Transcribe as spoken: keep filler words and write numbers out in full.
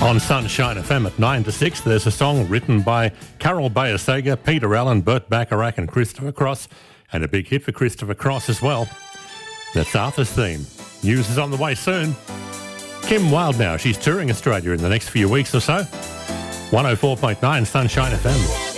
On Sunshine F M at nine to six, there's a song written by Carol Bayer-Sager, Peter Allen, Burt Bacharach and Christopher Cross, and a big hit for Christopher Cross as well. That's Arthur's theme. News is on the way soon. Kim Wilde now. She's touring Australia in the next few weeks or so. one oh four point nine Sunshine F M.